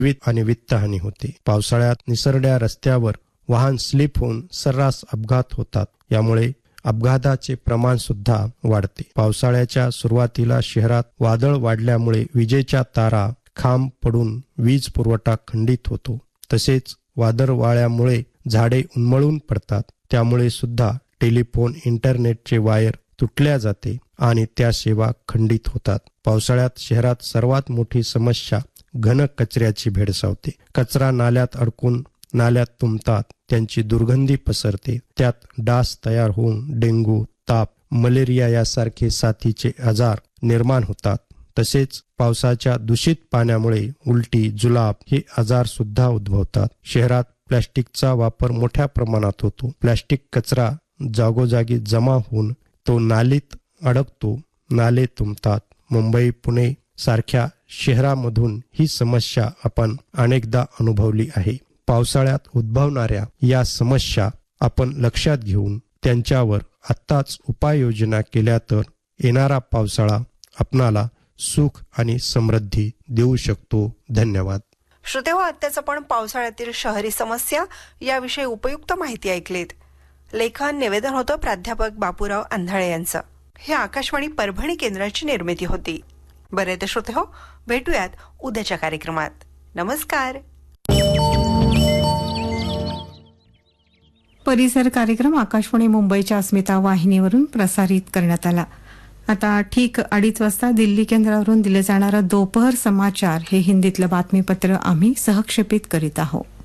आणि वित्तहानी होते. पावसाळ्यात निसरड्या रस्त्यावर वाहन स्लिप होऊन सर्रास अपघात होतात. यामुळे अपघाताचे प्रमाण सुद्धा वाढते. पावसाळ्याच्या सुरुवातीला शहरात वादळ वाढल्यामुळे विजेच्या तारा खांब पडून वीज पुरवठा खंडित होतो. तसेच वादळवाऱ्यामुळे झाडे उन्मळून पडतात. त्यामुळे सुद्धा टेलिफोन, इंटरनेटचे वायर तुटल्या जाते आणि त्या सेवा खंडित होतात. पावसाळ्यात शहरात सर्वात मोठी समस्या घन कचऱ्याची भेडसावते. कचरा नाल्यात अडकून नाल्यात तुंबतात. त्यांची दुर्गंधी पसरते. त्यात डास तयार होऊन डेंग्यू, ताप, मलेरिया यासारखे साथीचे आजार निर्माण होतात. तसेच पावसाच्या दूषित पाण्यामुळे उलटी, जुलाब हे आजार सुद्धा उद्भवतात. शहरात प्लास्टिकचा वापर मोठ्या प्रमाणात होतो. प्लास्टिक कचरा जागोजागी जमा होऊन तो नालीत अडकतो. नाले तुंबतात. मुंबई, पुणे सारख्या शहरांमधून ही समस्या आपण अनेकदा अनुभवली आहे. पावसाळ्यात उद्भवणाऱ्या या समस्या आपण लक्षात घेऊन त्यांच्यावर आत्ताच उपाययोजना केल्या तर येणारा पावसाळा आपणाला सुख आणि समृद्धी देऊ शकतो. धन्यवाद. श्रोतेहो, आत्ताच आपण पावसाळ्यातील शहरी समस्या याविषयी उपयुक्त माहिती ऐकलीत. लेखन निवेदन होतं प्राध्यापक बापूराव अंधाळे यांचं. हे आकाशवाणी परभणी केंद्राची निर्मिती होती. बरे तर श्रोतेहो, भेटूयात उद्याच्या कार्यक्रमात. नमस्कार. परिसर कार्यक्रम आकाशवाणी मुंबईच्या अस्मिता वाहिनीवरून प्रसारित करण्यात आला. आता ठीक 2:30 वाजता दिल्ली केंद्रावरून दिले जाणारं दोपहर समाचार हे हिंदीतलं बातमीपत्र आम्ही सहक्षेपित करीत आहोत.